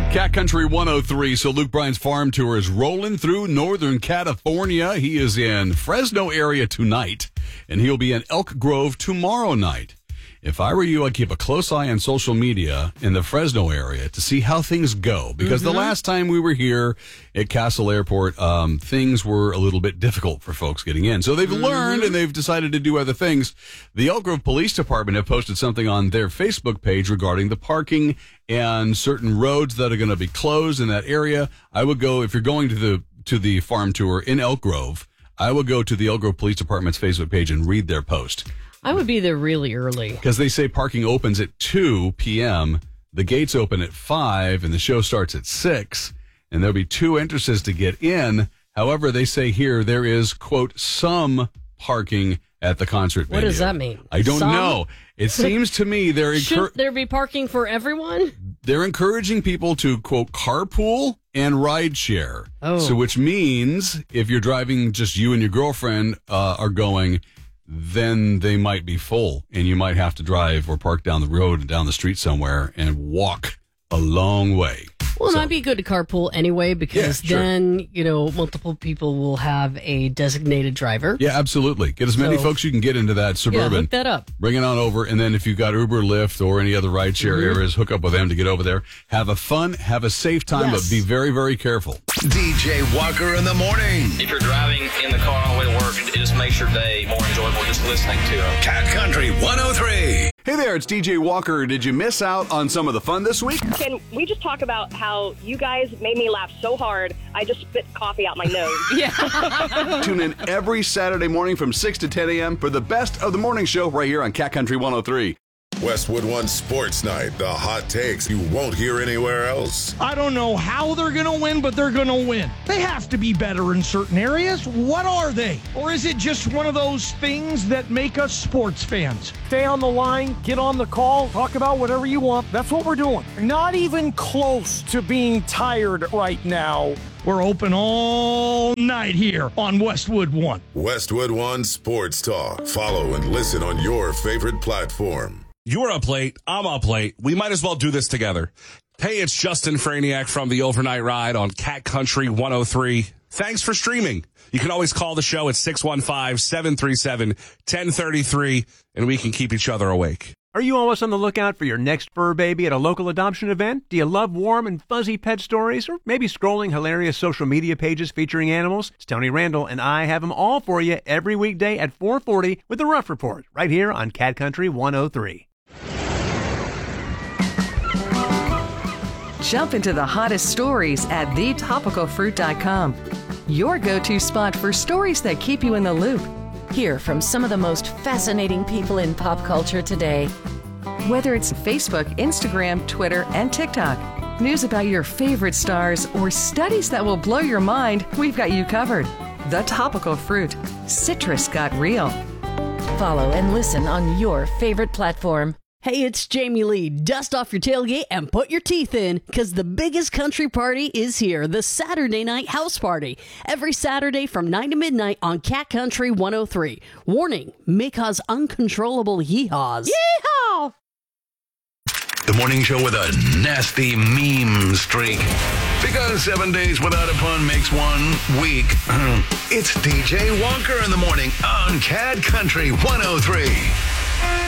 Cat Country 103. So Luke Bryan's farm tour is rolling through Northern California. He is in Fresno area tonight, and he'll be in Elk Grove tomorrow night. If I were you, I'd keep a close eye on social media in the Fresno area to see how things go. Because the last time we were here at Castle Airport, things were a little bit difficult for folks getting in. So they've learned and they've decided to do other things. The Elk Grove Police Department have posted something on their Facebook page regarding the parking and certain roads that are going to be closed in that area. I would go, if you're going to the farm tour in Elk Grove, I would go to the Elk Grove Police Department's Facebook page and read their post. I would be there really early. Because they say parking opens at 2 p.m., the gates open at 5, and the show starts at 6, and there'll be 2 entrances to get in. However, they say here there is, quote, some parking at the concert venue. What does that mean? I don't know. It seems to me Should there be parking for everyone? They're encouraging people to, quote, carpool and ride share. Oh. So which means if you're driving, just you and your girlfriend are going, then they might be full, and you might have to drive or park down the road and down the street somewhere and walk a long way. Well, it might be good to carpool anyway, because then, multiple people will have a designated driver. Yeah, absolutely. Get as many folks you can get into that Suburban. Yeah, hook that up. Bring it on over, and then if you've got Uber, Lyft, or any other rideshare areas, hook up with them to get over there. Have a fun, have a safe time, but be very, very careful. DJ Walker in the morning. If you're driving in the car on the way to work, it just makes your day more enjoyable just listening to them. Cat Country 103. Hey there, it's DJ Walker. Did you miss out on some of the fun this week? Can we just talk about how you guys made me laugh so hard, I just spit coffee out my nose. Tune in every Saturday morning from 6 to 10 a.m. for the best of the morning show right here on Cat Country 103. Westwood One Sports Night, the hot takes you won't hear anywhere else. I don't know how they're going to win, but they're going to win. They have to be better in certain areas. What are they? Or is it just one of those things that make us sports fans? Stay on the line, get on the call, talk about whatever you want. That's what we're doing. Not even close to being tired right now. We're open all night here on Westwood One. Westwood One Sports Talk. Follow and listen on your favorite platform. You're up late. I'm up late. We might as well do this together. Hey, it's Justin Franiak from the Overnight Ride on Cat Country 103. Thanks for streaming. You can always call the show at 615-737-1033, and we can keep each other awake. Are you always on the lookout for your next fur baby at a local adoption event? Do you love warm and fuzzy pet stories? Or maybe scrolling hilarious social media pages featuring animals? It's Tony Randall, and I have them all for you every weekday at 4:40 with The Rough Report, right here on Cat Country 103. Jump into the hottest stories at thetopicalfruit.com. Your go-to spot for stories that keep you in the loop. Hear from some of the most fascinating people in pop culture today. Whether it's Facebook, Instagram, Twitter, and TikTok, news about your favorite stars, or studies that will blow your mind, we've got you covered. The Topical Fruit. Citrus got real. Follow and listen on your favorite platform. Hey, it's Jamie Lee. Dust off your tailgate and put your teeth in, because the biggest country party is here, the Saturday Night House Party. Every Saturday from 9 to midnight on Cat Country 103. Warning, may cause uncontrollable yeehaws. Yeehaw! The morning show with a nasty meme streak. Because 7 days without a pun makes 1 week. It's DJ Walker in the morning on Cat Country 103.